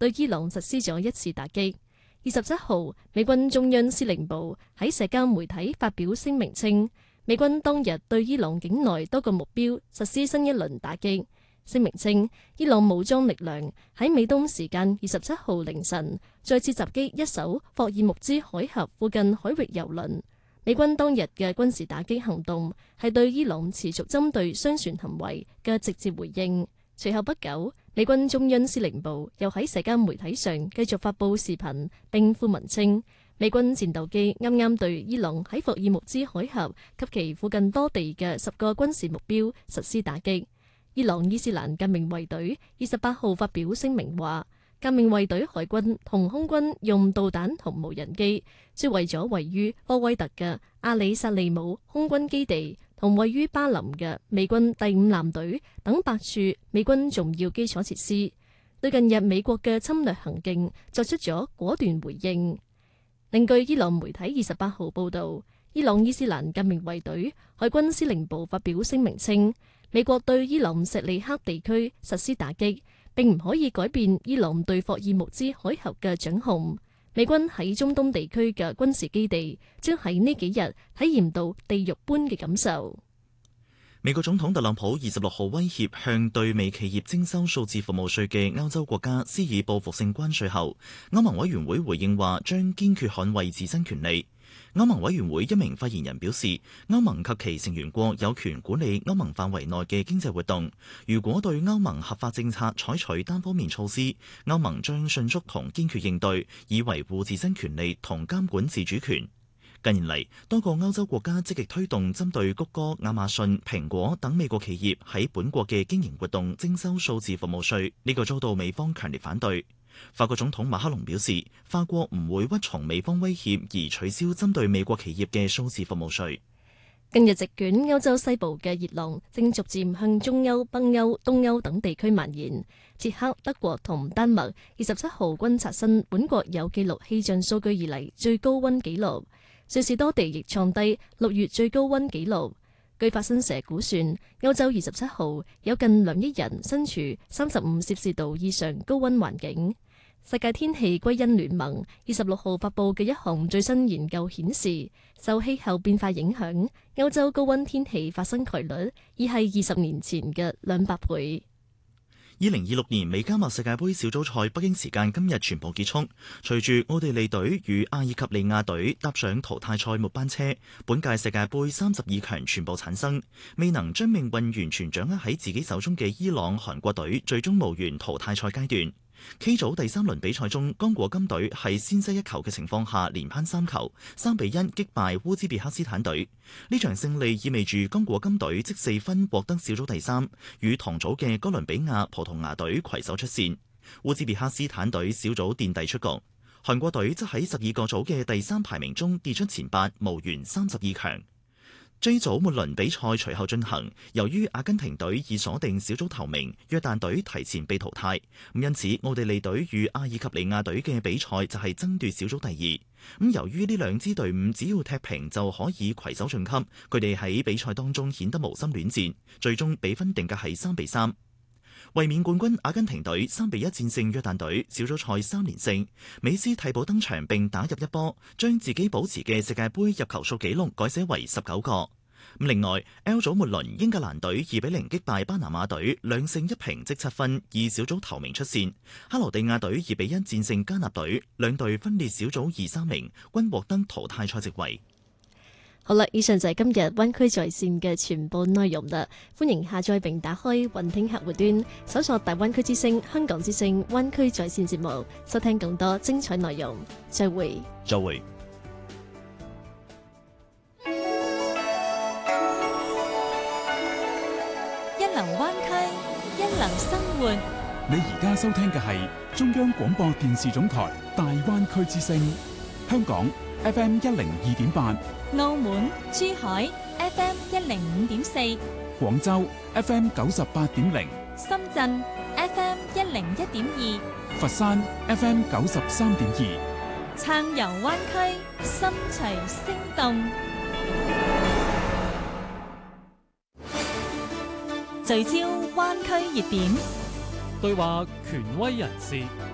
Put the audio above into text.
對伊朗實施咗一次打擊。27號，美軍中央司令部喺社交媒體發表聲明稱，美軍當日對伊朗境內多個目標實施新一輪打擊。聲明稱，伊朗武裝力量喺美東時間27號凌晨再次襲擊一艘霍爾木茲海峽附近海域油輪。美軍當日嘅軍事打擊行動係對伊朗持續針對商船行為嘅直接回應。隨後不久，美軍中央司令部又喺社交媒體上繼續發布視頻，並附文稱，美軍戰鬥機啱啱對伊朗喺霍爾木茲海峽及其附近多地嘅10個軍事目標實施打擊。伊朗伊斯蘭革命衛隊28號發表聲明話，革命衛隊海軍同空軍用導彈同無人機摧毀咗位於科威特嘅阿里薩利姆空軍基地同位於巴林嘅美軍第5艦隊等8處美軍重要基礎設施，對近日美國嘅侵略行徑作出咗果斷回應。另據伊朗媒體28號報導，伊朗伊斯蘭革命衛隊海軍司令部發表聲明稱，美國對伊朗錫里克地區實施打擊，並唔可以改變伊朗對霍爾木茲海峽嘅掌控。美軍喺中東地區嘅軍事基地將喺呢幾日體驗到地獄般嘅感受。 美國總統特朗普26號威脅向對美企業徵收數字服務稅嘅歐洲國家施以報復性關稅後，歐盟委員會回應話將堅決捍衛自身權利。歐盟委員會一名發言人表示，歐盟及其成員國有權管理歐盟範圍內嘅經濟活動。如果對歐盟合法政策採取單方面措施，歐盟將迅速同堅決應對，以維護自身權利同監管自主權。近年嚟，多個歐洲國家積極推動針對谷歌、亞馬遜、蘋果等美國企業喺本國嘅經營活動徵收數字服務稅，呢個遭到美方強烈反對。法國總統馬克龍表示，法國唔會屈從美方威脅而取消針對美國企業嘅數字服務稅。 近日席捲歐洲西部嘅熱浪正逐漸向中歐、北歐、東歐等地區蔓延。捷克、德國同丹麥27號均刷新本國有記錄氣象數據以嚟最高溫紀錄。瑞士多地亦創低6月最高溫紀錄。據法新社估算，歐洲27號有近2億人身處35攝氏度以上高溫環境。世界天氣歸因聯盟26號發布嘅一項最新研究顯示，受氣候變化影響，歐洲高溫天氣發生概率已係20年前嘅200倍。 2026年美加墨世界盃小組賽北京時間今日全部結束，隨住奧地利隊與阿爾及利亞隊搭上淘汰賽末班車，本屆世界盃32強全部產生。未能將命運完全掌握喺自己手中嘅伊朗、韓國隊最終無緣淘汰賽階段。K 組第3輪比賽中，剛果金隊喺先失一球嘅情況下連扳3球，3比1擊敗烏茲別克斯坦隊。呢場勝利意味住剛果金隊積4分獲得小組第3，與同組嘅哥倫比亞、葡萄牙隊攜手出線。烏茲別克斯坦隊小組墊底出局，韓國隊則喺12個組嘅第3排名中跌出前8，無緣32強。J 組末輪比賽隨後進行，由於阿根廷隊已鎖定小組頭名，約旦隊提前被淘汰，因此奧地利隊與阿爾及利亞隊嘅比賽就係爭奪小組第2。由於呢兩支隊伍只要踢平就可以攜手晉級，佢哋喺比賽當中顯得無心戀戰，最終比分定格係3比3。衛冕冠軍阿根廷隊3比1戰勝約旦隊，小組賽3連勝。美斯替補登場並打入一波，將自己保持嘅世界盃入球數紀錄改寫為19個。另外 L 組末輪英格蘭隊2比0擊敗巴拿馬隊，2勝1平積7分，以小組頭名出線。克羅地亞隊2比1戰勝加納隊，兩隊分列小組2、3名，均獲得淘汰賽席位。 好啦，以上就係今日灣區在線嘅全部內容啦。歡迎下載並打開雲聽客戶端，搜索大灣區之聲、香港之聲、灣區在線節目，收聽更多精彩內容。再會。 再會。 一流灣區，一流生活。 你而家收聽嘅係中央廣播電視總台大灣區之聲，香港 FM 102.8。 澳門、珠海 FM 105.4， 廣州 FM 98.0， 深圳 FM 101.2， 佛山 FM 93.2， 暢遊灣區，心隨聲動，聚焦灣區熱點， 對話權威人士。